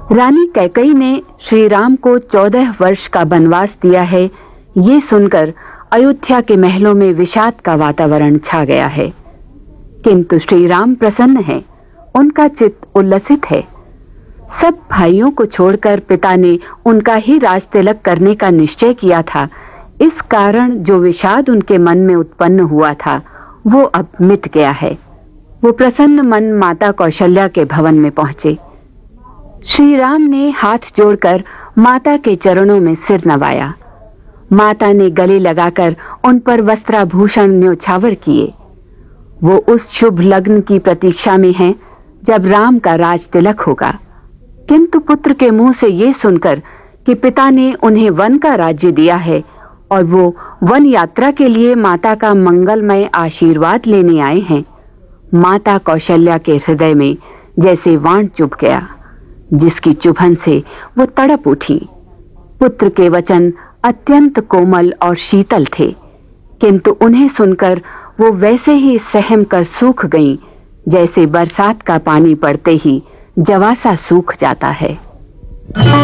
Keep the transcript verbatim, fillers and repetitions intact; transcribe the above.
रानी कैकेयी ने श्री राम को चौदह वर्ष का वनवास दिया है, ये सुनकर अयोध्या के महलों में विषाद का वातावरण छा गया है। किंतु श्री राम प्रसन्न हैं, उनका चित्त उल्लसित है। सब भाइयों को छोड़कर पिता ने उनका ही राज तिलक करने का निश्चय किया था। इस कारण जो विषाद उनके मन में उत्पन्न हुआ था वो अब मिट गया है। वो प्रसन्न मन माता कौशल्या के भवन में पहुंचे। श्री राम ने हाथ जोड़कर माता के चरणों में सिर नवाया। माता ने गले लगाकर उन पर वस्त्राभूषण न्योछावर किए। वो उस शुभ लग्न की प्रतीक्षा में हैं जब राम का राज तिलक होगा। किंतु पुत्र के मुंह से ये सुनकर कि पिता ने उन्हें वन का राज्य दिया है और वो वन यात्रा के लिए माता का मंगलमय आशीर्वाद लेने आए हैं, माता कौशल्या के हृदय में जैसे वाण चुभ गया, जिसकी चुभन से वो तड़प उठी। पुत्र के वचन अत्यंत कोमल और शीतल थे, किंतु उन्हें सुनकर वो वैसे ही सहम कर सूख गईं, जैसे बरसात का पानी पड़ते ही जवासा सूख जाता है।